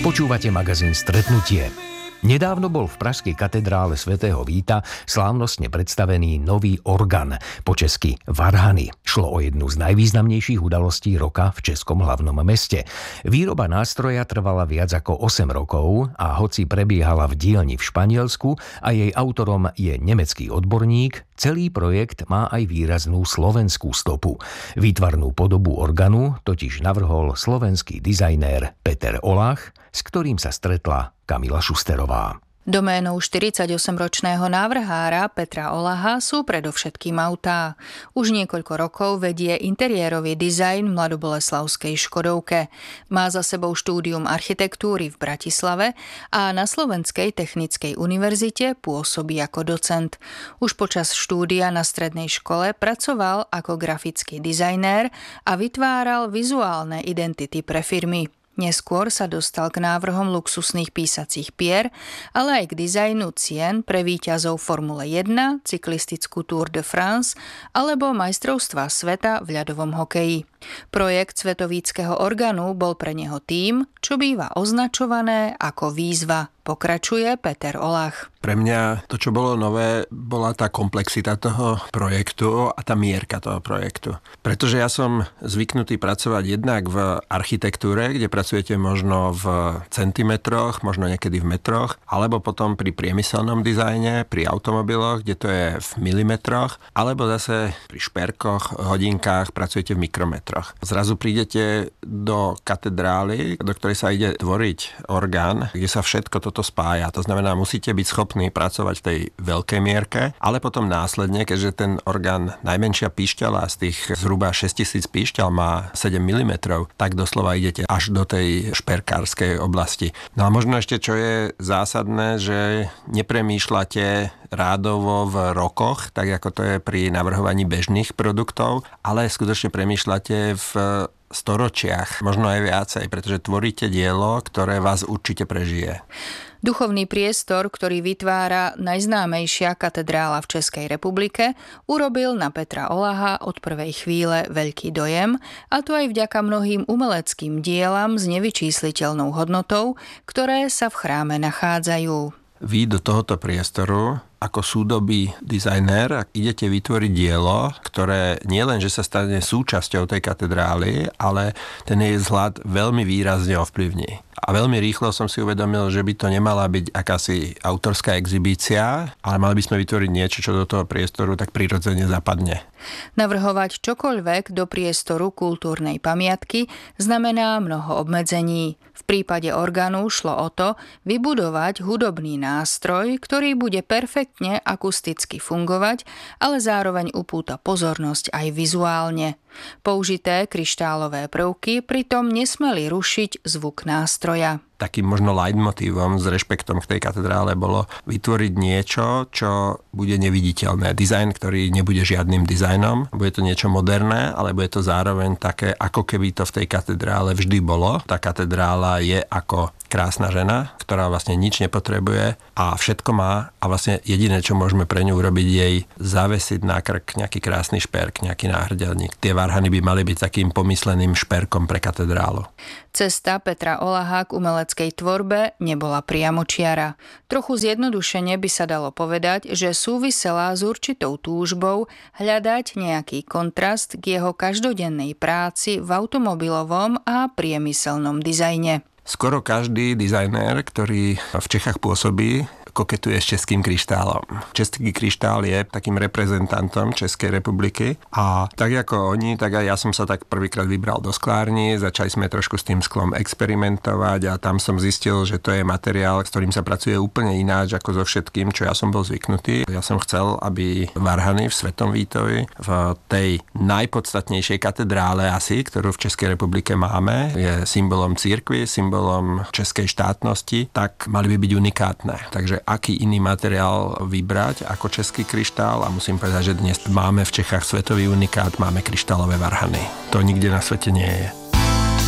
Počúvate magazín Stretnutie. Nedávno bol v pražskej katedrále svätého Víta slávnostne predstavený nový orgán, po česky varhany. Šlo o jednu z najvýznamnejších udalostí roka v českom hlavnom meste. Výroba nástroja trvala viac ako 8 rokov a hoci prebiehala v dielni v Španielsku a jej autorom je nemecký odborník, celý projekt má aj výraznú slovenskú stopu. Výtvarnú podobu organu totiž navrhol slovenský dizajnér Peter Olach, s ktorým sa stretla Kamila Šusterová. Doménou 48-ročného návrhára Petra Olaha sú predovšetkým autá. Už niekoľko rokov vedie interiérový dizajn v mladoboleslavskej Škodovke. Má za sebou štúdium architektúry v Bratislave a na Slovenskej technickej univerzite pôsobí ako docent. Už počas štúdia na strednej škole pracoval ako grafický dizajnér a vytváral vizuálne identity pre firmy. Neskôr sa dostal k návrhom luxusných písacích pier, ale aj k dizajnu cien pre víťazov Formule 1, cyklistickú Tour de France alebo majstrovstvá sveta v ľadovom hokeji. Projekt svetovíckeho orgánu bol pre neho tým, čo býva označované ako výzva. Pokračuje Peter Olach. Pre mňa to, čo bolo nové, bola tá komplexita toho projektu a tá mierka toho projektu. Pretože ja som zvyknutý pracovať jednak v architektúre, kde pracujete možno v centimetroch, možno niekedy v metroch, alebo potom pri priemyselnom dizajne, pri automobiloch, kde to je v milimetroch, alebo zase pri šperkoch, hodinkách pracujete v mikrometroch. Zrazu prídete do katedrály, do ktorej sa ide tvoriť orgán, kde sa všetko toto spája. To znamená, musíte byť schopní pracovať v tej veľkej mierke, ale potom následne, keďže ten orgán, najmenšia píšťala z tých zhruba 6000 píšťal má 7 mm, tak doslova idete až do tej šperkárskej oblasti. No a možno ešte, čo je zásadné, že nepremýšľate rádovo v rokoch, tak ako to je pri navrhovaní bežných produktov, ale skutočne premýšľate v storočiach, možno aj viacej, pretože tvoríte dielo, ktoré vás určite prežije. Duchovný priestor, ktorý vytvára najznámejšia katedrála v Českej republike, urobil na Petra Olaha od prvej chvíle veľký dojem, a to aj vďaka mnohým umeleckým dielam s nevyčísliteľnou hodnotou, ktoré sa v chráme nachádzajú. Vy do tohoto priestoru ako súdobý dizajner, ak idete vytvoriť dielo, ktoré nielen, že sa stane súčasťou tej katedrály, ale ten jej vzhľad veľmi výrazne ovplyvní. A veľmi rýchlo som si uvedomil, že by to nemala byť akási autorská exhibícia, ale mali by sme vytvoriť niečo, čo do toho priestoru tak prirodzene zapadne. Navrhovať čokoľvek do priestoru kultúrnej pamiatky znamená mnoho obmedzení. V prípade orgánu šlo o to vybudovať hudobný nástroj, ktorý bude perfektne akusticky fungovať, ale zároveň upúta pozornosť aj vizuálne. Použité kryštálové prvky pritom nesmeli rušiť zvuk nástroja. Takým možno leitmotívom s rešpektom k tej katedrále bolo vytvoriť niečo, čo bude neviditeľné. Dizajn, ktorý nebude žiadnym dizajnom. Bude to niečo moderné, ale bude to zároveň také, ako keby to v tej katedrále vždy bolo. Tá katedrála je ako krásna žena, ktorá vlastne nič nepotrebuje a všetko má a vlastne jediné, čo môžeme pre ňu urobiť, jej zavesiť na krk nejaký krásny šperk, nejaký náhrdelník. Tie varhany by mali byť takým pomysleným šperkom pre katedrálu. Cesta Petra Olaha k umeleckej tvorbe nebola priamočiara. Trochu zjednodušene by sa dalo povedať, že súvisela s určitou túžbou hľadať nejaký kontrast k jeho každodennej práci v automobilovom a priemyselnom dizajne. Skoro každý dizajnér, ktorý v Čechách pôsobí, koketuje s českým kryštálom. Český kryštál je takým reprezentantom Českej republiky a tak ako oni, tak aj ja som sa tak prvýkrát vybral do sklárni, začali sme trošku s tým sklom experimentovať a tam som zistil, že to je materiál, s ktorým sa pracuje úplne ináč ako so všetkým, čo ja som bol zvyknutý. Ja som chcel, aby varhany v Svetom Vítovi v tej najpodstatnejšej katedrále asi, ktorú v Českej republike máme, je symbolom cirkvi, symbolom českej štátnosti, tak mali by byť unikátne. Takže aký iný materiál vybrať ako český kryštál a musím povedať, že dnes máme v Čechách svetový unikát, máme kryštálové varhany. To nikde na svete nie je.